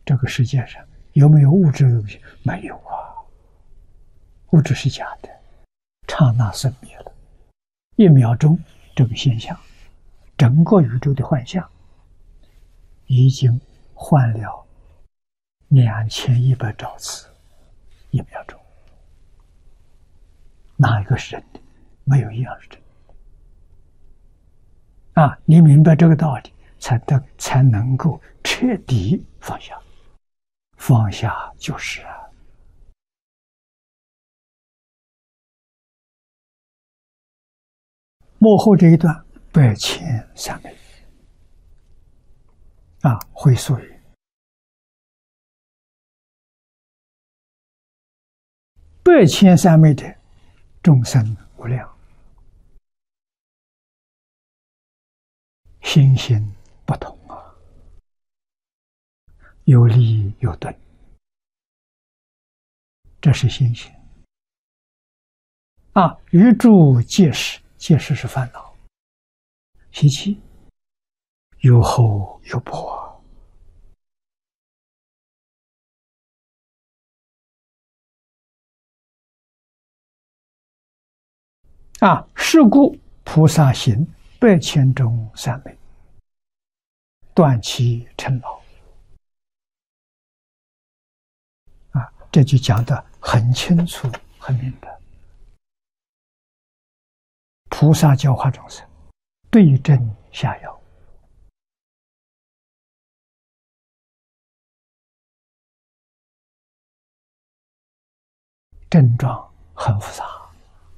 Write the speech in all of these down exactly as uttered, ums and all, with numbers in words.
这个世界上有没有物质的东西？没有啊，物质是假的，刹那生灭了，一秒钟这个现象，整个宇宙的幻象已经换了两千一百兆次一秒钟，哪一个是真的？没有一样是真的。啊，你明白这个道理，才得才能够彻底放下。放下就是啊。幕后这一段百千三昧啊，回溯于百千三昧的众生无量，心心不同啊，有利有钝，这是心性啊。余诸皆是，皆是是烦恼习气，有厚有薄啊。是故菩萨行百千中三昧，断其尘劳啊。这就讲得很清楚很明白。菩萨教化众生，对症下药，症状很复杂，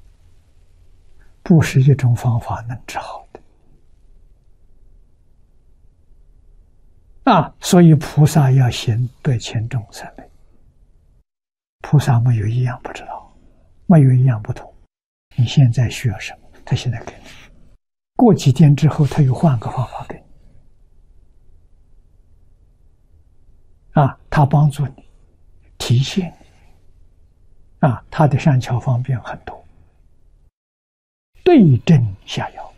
不是一种方法能治好的啊。所以菩萨要行百千中三昧，菩萨没有一样不知道，没有一样不同。你现在需要什么，他现在给你，过几天之后他又换个方法给你啊。他帮助你，提醒你啊，他的善巧方便很多，对症下药。